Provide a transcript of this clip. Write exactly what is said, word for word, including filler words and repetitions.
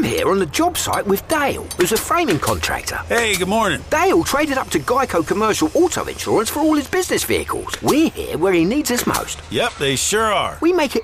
here on the job site with Dale, who's a framing contractor. Hey, good morning. Dale traded up to Geico Commercial Auto Insurance for all his business vehicles. We're here where he needs us most. Yep, they sure are. We make it